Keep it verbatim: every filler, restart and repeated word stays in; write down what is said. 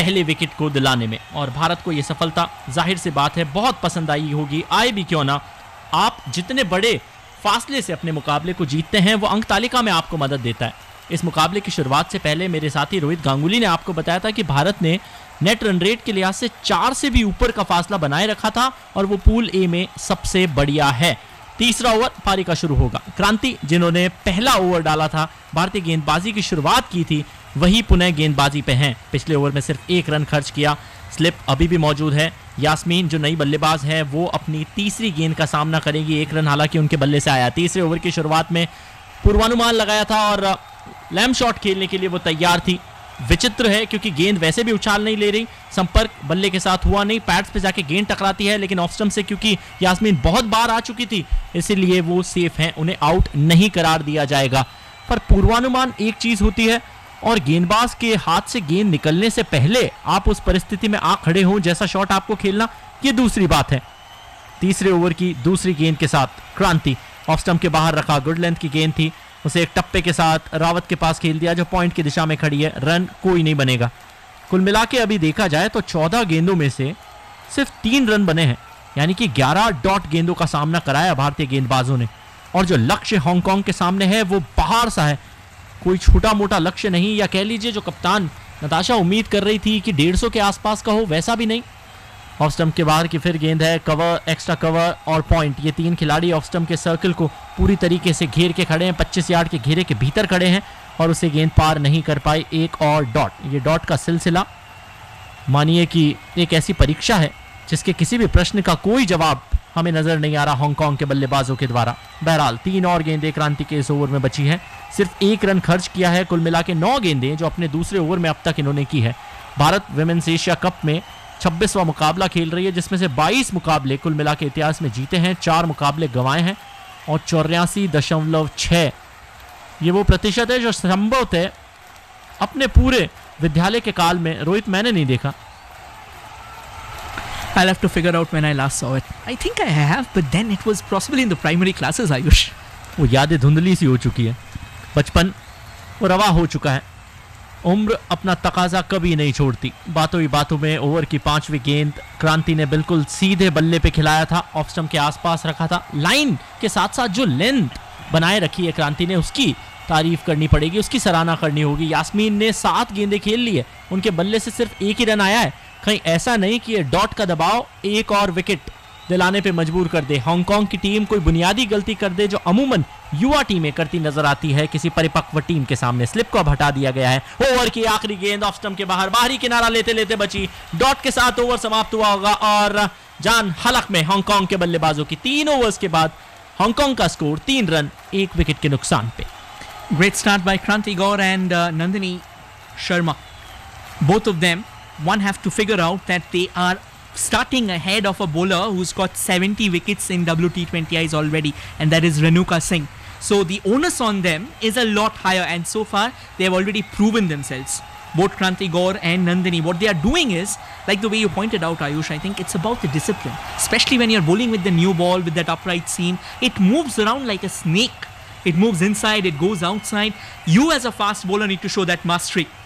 पहले विकेट को दिलाने में। और भारत को यह सफलता जाहिर सी बात है बहुत पसंद आई होगी। आए भी क्यों ना, आप जितने बड़े फासले से अपने मुकाबले को जीतते हैं वो अंक तालिका में आपको मदद देता है। इस मुकाबले की शुरुआत से पहले मेरे साथी रोहित गांगुली ने आपको बताया था कि भारत ने नेट रन रेट के लिहाज से चार से भी ऊपर का फासला बनाए रखा था और वो पूल ए में सबसे बढ़िया है। तीसरा ओवर पारी का शुरू होगा। क्रांति जिन्होंने पहला ओवर डाला था, भारतीय गेंदबाजी की शुरुआत की थी, वही पुनः गेंदबाजी पे हैं। पिछले ओवर में सिर्फ एक रन खर्च किया। स्लिप अभी भी मौजूद है। यास्मीन जो नई बल्लेबाज है वो अपनी तीसरी गेंद का सामना करेगी। एक रन हालांकि उनके बल्ले से आया। तीसरे ओवर की शुरुआत में पूर्वानुमान लगाया था और लैम्प शॉट खेलने के लिए वो तैयार थी। विचित्र है क्योंकि गेंद वैसे भी उछाल नहीं ले रही, संपर्क बल्ले के साथ हुआ नहीं, पैड्स पे जाके गेंद टकराती है, लेकिन ऑफ स्टंप से क्योंकि यास्मीन बहुत बार आ चुकी थी इसीलिए वो सेफ हैं, उन्हें आउट नहीं करार दिया जाएगा। पर पूर्वानुमान एक चीज होती है और गेंदबाज के हाथ से गेंद निकलने से पहले आप उस परिस्थिति में आ खड़े हों जैसा शॉट आपको खेलना, ये दूसरी बात है। तीसरे ओवर की दूसरी गेंद के साथ क्रांति ऑफ स्टंप के बाहर रखा, गुड लेंथ की गेंद थी, उसे एक टप्पे के साथ रावत के पास खेल दिया जो पॉइंट की दिशा में खड़ी है। रन कोई नहीं बनेगा। कुल मिला के अभी देखा जाए तो चौदह गेंदों में से सिर्फ तीन रन बने हैं, यानी कि ग्यारह डॉट गेंदों का सामना कराया भारतीय गेंदबाजों ने। और जो लक्ष्य हांगकांग के सामने है वो बाहर सा है, कोई छोटा मोटा लक्ष्य नहीं, या कह लीजिए जो कप्तान नताशा उम्मीद कर रही थी कि डेढ़ सौ के आसपास का हो, वैसा भी नहीं। ऑफ स्टंप के बाहर की फिर गेंद है, कवर, एक्स्ट्रा कवर और पॉइंट। ये तीन खिलाड़ी ऑफ स्टंप के सर्कल को पूरी तरीके से घेर के खड़े हैं, पच्चीस यार्ड के घेरे के भीतर खड़े हैं और उसे गेंद पार नहीं कर पाए। एक और डॉट। ये डॉट का सिलसिला मानिए कि एक ऐसी परीक्षा है जिसके किसी भी प्रश्न का कोई जवाब हमें नजर नहीं आ रहा हांगकांग के बल्लेबाजों के द्वारा। बहरहाल तीन और गेंदें क्रांति के इस ओवर में बची हैं। सिर्फ एक रन खर्च किया है। कुल मिला के नौ गेंदें जो अपने दूसरे ओवर में अब तक इन्होंने की है। भारत विमेंस एशिया कप में छब्बीसवां मुकाबला खेल रही है जिसमें से बाईस मुकाबले कुल मिला के इतिहास में जीते हैं, चार मुकाबले गंवाए हैं और चौरासी दशमलव छह ये वो प्रतिशत है जो संभवतः अपने पूरे विद्यालय के काल में, रोहित, मैंने नहीं देखा। I'll have to figure out when I last saw it. I think I have, but then it was possibly in the primary classes, Ayush. वो यादें धुंधली सी हो चुकी है, बचपन वो रवा हो चुका है। उम्र अपना तकाजा कभी नहीं छोड़ती। बातों ही बातों में ओवर की पांचवी गेंद क्रांति ने बिल्कुल सीधे बल्ले पे खिलाया था, ऑफ स्टंप के आसपास रखा था। लाइन के साथ साथ जो लेंथ बनाए रखी है क्रांति ने, उसकी तारीफ करनी पड़ेगी, उसकी सराहना करनी होगी। यास्मीन ने सात गेंदें खेल ली है, उनके बल्ले से सिर्फ एक ही रन आया है। कहीं ऐसा नहीं कि ये डॉट का दबाव एक और विकेट दिलाने पे मजबूर कर दे, हांगकांग की टीम कोई बुनियादी गलती कर दे जो अमूमन युवा टीमें करती नजर आती है किसी परिपक्व टीम के सामने। स्लिप को अब हटा दिया गया है। ओवर की आखिरी गेंद ऑफ स्टंप के बाहर, बाहरी किनारा लेते लेते बची। डॉट के साथ ओवर समाप्त हुआ होगा और जान हलक में हांगकांग के बल्लेबाजों की। तीन ओवर्स के बाद हांगकांग का स्कोर तीन रन एक विकेट के नुकसान पे। Great start by Kranti Gaur and uh, Nandini Sharma. Both of them, one have to figure out that they are starting ahead of a bowler who's got seventy wickets in W T twenty Is already, and that is Renuka Singh. So the onus on them is a lot higher, and so far they have already proven themselves. Both Kranti Gaur and Nandini, what they are doing is, like the way you pointed out, Ayush, I think it's about the discipline. Especially when you're bowling with the new ball, with that upright seam, it moves around like a snake. It moves inside, it goes outside. You as a fast bowler need to show that mastery.